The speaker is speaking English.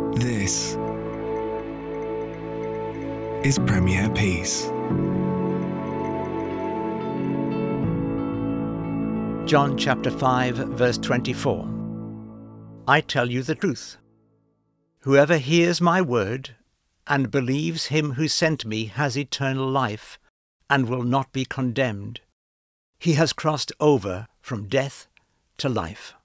This is Premier Peace. John chapter 5, verse 24. I tell you the truth. Whoever hears my word and believes him who sent me has eternal life and will not be condemned. He has crossed over from death to life.